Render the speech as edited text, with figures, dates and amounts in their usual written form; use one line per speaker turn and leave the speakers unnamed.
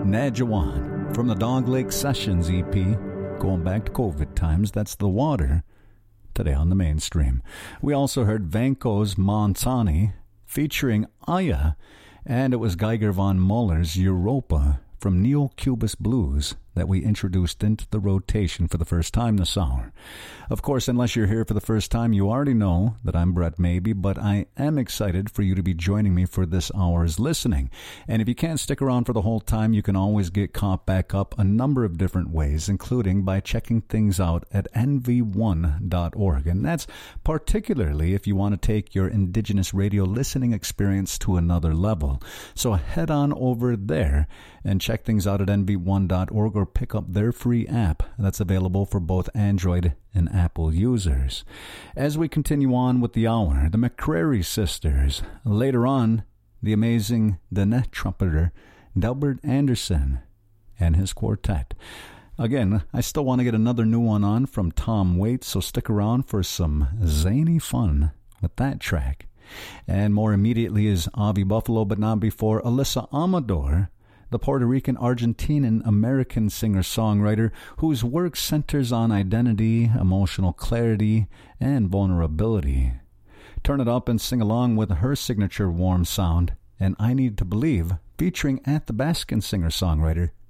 Najawan from the Dog Lake Sessions EP, going back to COVID times. That's The Water, today on the mainstream. We also heard Vanko's Montani featuring Aya, and it was Geiger von Muller's Europa from Neo-Cubist Blues that we introduced into the rotation for the first time this hour. Of course, unless you're here for the first time, you already know that I'm Brett Maybe, but I am excited for you to be joining me for this hour's listening. And if you can't stick around for the whole time, you can always get caught back up a number of different ways, including by checking things out at nv1.org. And that's particularly if you want to take your Indigenous radio listening experience to another level. So head on over there and check things out at nv1.org, or pick up their free app that's available for both Android and Apple users. As we continue on with the hour, the McCrary sisters. Later on, the amazing Danette trumpeter Delbert Anderson and his quartet. Again, I still want to get another new one on from Tom Waits, so stick around for some zany fun with that track. And more immediately is Avi Buffalo, but not before Alyssa Amador, the Puerto Rican-Argentinian-American singer-songwriter whose work centers on identity, emotional clarity, and vulnerability. Turn it up and sing along with her signature warm sound, and I Need to Believe, featuring Athabascan singer-songwriter